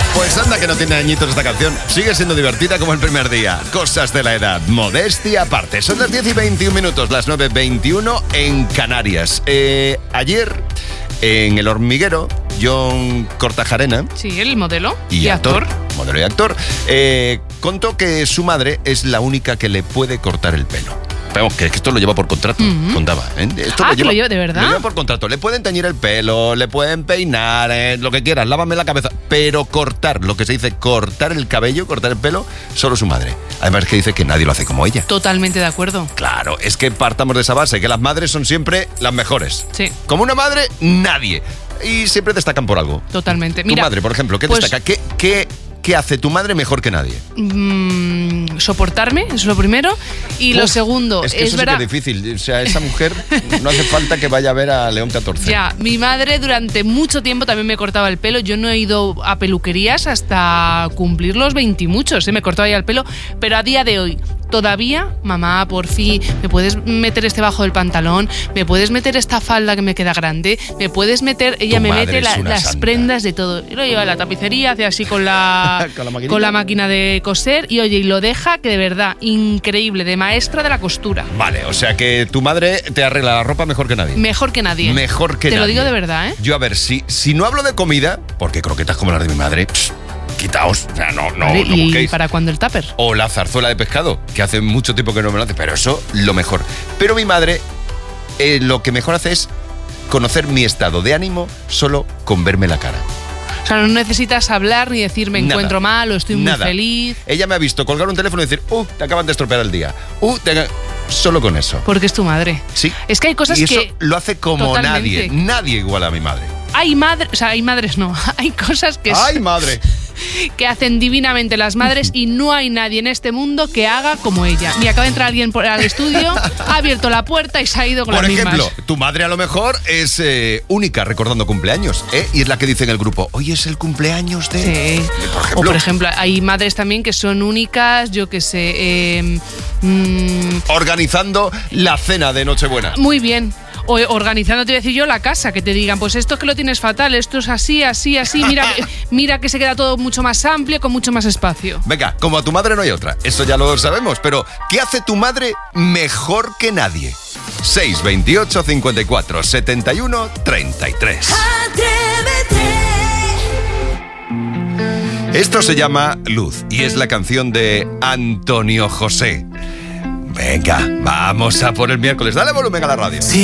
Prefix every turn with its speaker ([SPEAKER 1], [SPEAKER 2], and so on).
[SPEAKER 1] Pues anda que no tiene añitos esta canción. Sigue siendo divertida como el primer día. Cosas de la edad, modestia aparte. Son las 10 y 21 minutos, las 9:21 en Canarias. Ayer, en El Hormiguero, John Kortajarena...
[SPEAKER 2] Sí, el modelo
[SPEAKER 1] y actor. Modelo y actor. Contó que su madre es la única que le puede cortar el pelo. Vamos, que esto lo lleva por contrato, contaba. Esto
[SPEAKER 2] lo lleva de verdad.
[SPEAKER 1] Lo lleva por contrato. Le pueden teñir el pelo, le pueden peinar, lo que quieran, lávame la cabeza. Pero cortar, lo que se dice cortar el cabello, cortar el pelo, solo su madre. Además que dice que nadie lo hace como ella.
[SPEAKER 2] Totalmente de acuerdo.
[SPEAKER 1] Claro, es que partamos de esa base, que las madres son siempre las mejores.
[SPEAKER 2] Sí.
[SPEAKER 1] Como una madre, nadie. Y siempre destacan por algo.
[SPEAKER 2] Totalmente.
[SPEAKER 1] Tu madre, por ejemplo, ¿qué destaca? ¿Qué hace tu madre mejor que nadie?
[SPEAKER 2] Soportarme, eso es lo primero. Y lo segundo,
[SPEAKER 1] es que eso
[SPEAKER 2] verdad.
[SPEAKER 1] Sí que es difícil. O sea, esa mujer no hace falta que vaya a ver a León XIV.
[SPEAKER 2] Ya, mi madre durante mucho tiempo también me cortaba el pelo. Yo no he ido a peluquerías hasta cumplir los 20 y muchos. Me cortaba ya el pelo. Pero a día de hoy, todavía, mamá, por fin, ¿me puedes meter este bajo del pantalón? ¿Me puedes meter esta falda que me queda grande? ¿Me puedes meter? Ella me mete las prendas de todo. Y lo lleva a la tapicería, hace así con la máquina de coser y oye, y lo deja que de verdad, increíble, de maestra de la costura.
[SPEAKER 1] Vale, o sea que tu madre te arregla la ropa mejor que nadie.
[SPEAKER 2] Mejor que nadie.
[SPEAKER 1] Mejor que nadie.
[SPEAKER 2] Te lo digo de verdad, ¿eh?
[SPEAKER 1] Yo, a ver, si no hablo de comida, porque croquetas como las de mi madre... quitaos, o sea, no
[SPEAKER 2] vale, ¿y
[SPEAKER 1] busquéis.
[SPEAKER 2] para cuándo el tupper?
[SPEAKER 1] O la zarzuela de pescado, que hace mucho tiempo que no me lo hace, pero eso, lo mejor. Pero mi madre, lo que mejor hace es conocer mi estado de ánimo solo con verme la cara.
[SPEAKER 2] O sea, no necesitas hablar ni decir me encuentro mal o estoy muy feliz.
[SPEAKER 1] Ella me ha visto colgar un teléfono y decir, te acaban de estropear el día. Solo con eso.
[SPEAKER 2] Porque es tu madre.
[SPEAKER 1] Sí.
[SPEAKER 2] Es que hay cosas
[SPEAKER 1] y eso
[SPEAKER 2] que...
[SPEAKER 1] lo hace como
[SPEAKER 2] totalmente.
[SPEAKER 1] Nadie igual a mi madre.
[SPEAKER 2] Hay madres no. Hay cosas que...
[SPEAKER 1] ¡Ay, madre!
[SPEAKER 2] Que hacen divinamente las madres y no hay nadie en este mundo que haga como ella. Y acaba de entrar alguien al estudio, ha abierto la puerta y se ha ido con las mismas.
[SPEAKER 1] Por ejemplo, tu madre a lo mejor es única recordando cumpleaños, y es la que dice en el grupo, hoy es el cumpleaños de...
[SPEAKER 2] Sí. Por ejemplo, hay madres también que son únicas, yo qué sé...
[SPEAKER 1] organizando la cena de Nochebuena.
[SPEAKER 2] Muy bien. O organizando, te voy a decir yo, la casa, que te digan, pues esto es que lo tienes fatal, esto es así, mira que se queda todo mucho más amplio, con mucho más espacio.
[SPEAKER 1] Venga, como a tu madre no hay otra, eso ya lo sabemos, pero ¿qué hace tu madre mejor que nadie? 628 54 71 33. Esto se llama Luz y es la canción de Antonio José. Venga, vamos a por el miércoles. Dale volumen a la radio.